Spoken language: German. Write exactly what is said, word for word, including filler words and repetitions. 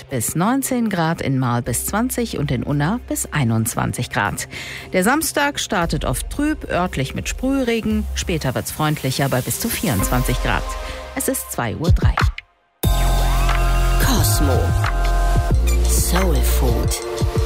bis neunzehn Grad, in Marl bis zwanzig und in Unna bis einundzwanzig Grad. Der Samstag startet oft trüb, örtlich mit Sprühregen. Später wird's freundlicher bei bis zu vierundzwanzig Grad. Es ist zwei Uhr drei. Kosmo. Soul Food.